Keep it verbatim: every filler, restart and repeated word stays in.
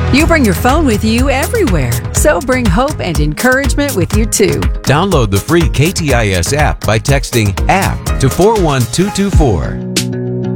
You bring your phone with you everywhere, so bring hope and encouragement with you too. Download the free K T I S app by texting app to four one two two four.